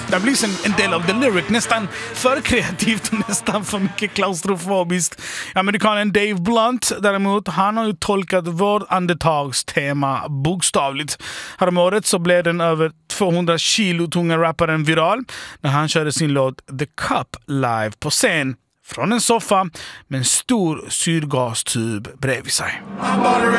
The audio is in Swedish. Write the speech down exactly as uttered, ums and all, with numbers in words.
Det blir en, en del av the lyric, nästan för kreativt och nästan för mycket klaustrofobiskt. Amerikanen Dave Blunt däremot, han har ju tolkat vår andetagstema bokstavligt. Häromåret så blev den över tvåhundra kilo tunga rapparen viral när han körde sin låt The Cup live på scen från en soffa med en stor syrgastub bredvid sig.